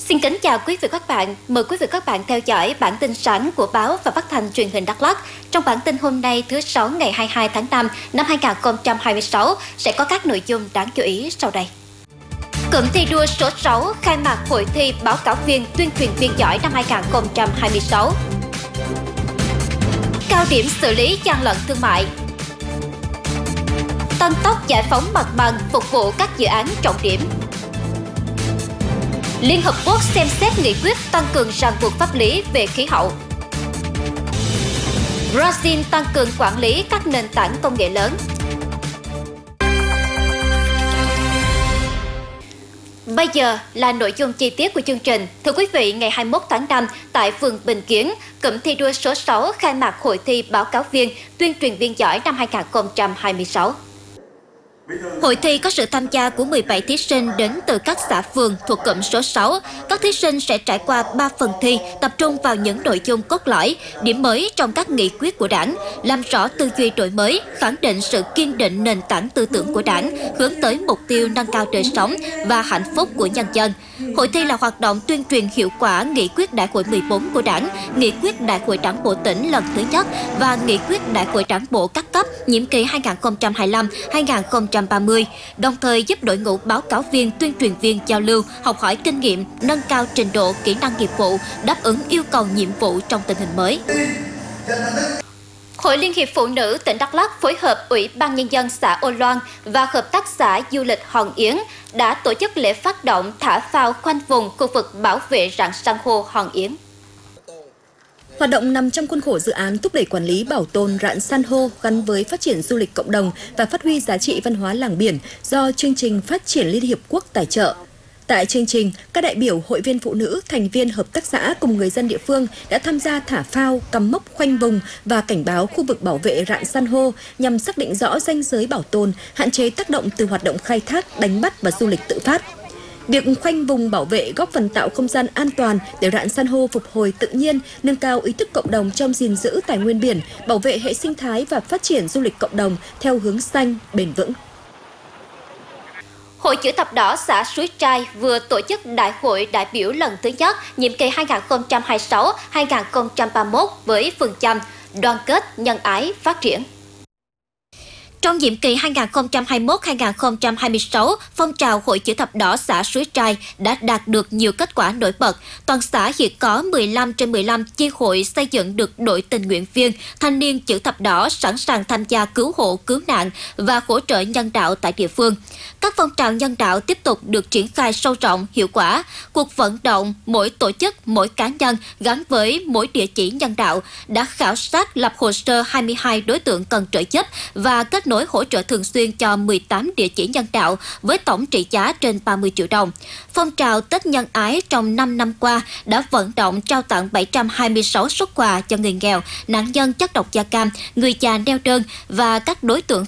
Xin kính chào quý vị và các bạn. Mời quý vị và các bạn theo dõi bản tin sáng của báo và phát thanh truyền hình Đắk Lắk. Trong bản tin hôm nay thứ Sáu ngày 22 tháng 5 năm 2026 sẽ có các nội dung đáng chú ý sau đây. Cụm thi đua số 6 khai mạc hội thi báo cáo viên tuyên truyền viên giỏi năm 2026. Cao điểm xử lý gian lận thương mại. Tăng tốc giải phóng mặt bằng phục vụ các dự án trọng điểm. Liên Hợp Quốc xem xét nghị quyết tăng cường ràng buộc pháp lý về khí hậu. Brazil tăng cường quản lý các nền tảng công nghệ lớn. Bây giờ là nội dung chi tiết của chương trình. Thưa quý vị, ngày 21 tháng 5 tại phường Bình Kiến, cụm thi đua số 6 khai mạc hội thi báo cáo viên tuyên truyền viên giỏi năm 2026. Hội thi có sự tham gia của 17 thí sinh đến từ các xã phường thuộc cụm số 6. Các thí sinh sẽ trải qua 3 phần thi, tập trung vào những nội dung cốt lõi, điểm mới trong các nghị quyết của Đảng, làm rõ tư duy đổi mới, khẳng định sự kiên định nền tảng tư tưởng của Đảng, hướng tới mục tiêu nâng cao đời sống và hạnh phúc của nhân dân. Hội thi là hoạt động tuyên truyền hiệu quả nghị quyết Đại hội 14 của Đảng, nghị quyết Đại hội Đảng bộ tỉnh lần thứ nhất và nghị quyết Đại hội Đảng bộ các cấp nhiệm kỳ 2025-2030, đồng thời giúp đội ngũ báo cáo viên, tuyên truyền viên giao lưu, học hỏi kinh nghiệm, nâng cao trình độ kỹ năng nghiệp vụ, đáp ứng yêu cầu nhiệm vụ trong tình hình mới. Hội Liên hiệp Phụ nữ tỉnh Đắk Lắk phối hợp Ủy ban Nhân dân xã Ô Loan và Hợp tác xã Du lịch Hòn Yến đã tổ chức lễ phát động thả phao khoanh vùng khu vực bảo vệ rạn san hô Hòn Yến. Hoạt động nằm trong khuôn khổ dự án thúc đẩy quản lý bảo tồn rạn san hô gắn với phát triển du lịch cộng đồng và phát huy giá trị văn hóa làng biển do chương trình phát triển Liên Hiệp Quốc tài trợ. Tại chương trình, các đại biểu, hội viên phụ nữ, thành viên hợp tác xã cùng người dân địa phương đã tham gia thả phao, cắm mốc khoanh vùng và cảnh báo khu vực bảo vệ rạn san hô nhằm xác định rõ ranh giới bảo tồn, hạn chế tác động từ hoạt động khai thác, đánh bắt và du lịch tự phát. Việc khoanh vùng bảo vệ góp phần tạo không gian an toàn để rạn san hô phục hồi tự nhiên, nâng cao ý thức cộng đồng trong gìn giữ tài nguyên biển, bảo vệ hệ sinh thái và phát triển du lịch cộng đồng theo hướng xanh, bền vững. Hội Chữ thập đỏ xã Suối Trai vừa tổ chức đại hội đại biểu lần thứ nhất nhiệm kỳ 2026-2031 với phương châm đoàn kết, nhân ái, phát triển. Trong nhiệm kỳ 2021-2026, phong trào Hội Chữ thập đỏ xã Suối Trai đã đạt được nhiều kết quả nổi bật. Toàn xã hiện có 15 trên 15 chi hội xây dựng được đội tình nguyện viên, thanh niên Chữ thập đỏ sẵn sàng tham gia cứu hộ, cứu nạn và hỗ trợ nhân đạo tại địa phương. Các phong trào nhân đạo tiếp tục được triển khai sâu rộng, hiệu quả. Cuộc vận động mỗi tổ chức, mỗi cá nhân gắn với mỗi địa chỉ nhân đạo đã khảo sát lập hồ sơ 22 đối tượng cần trợ giúp và kết nối hỗ trợ thường xuyên cho 18 địa chỉ nhân đạo với tổng trị giá trên 30 triệu đồng. Phong trào Tết Nhân Ái trong 5 năm qua đã vận động trao tặng 726 suất quà cho người nghèo, nạn nhân chất độc da cam, người già neo đơn và các đối tượng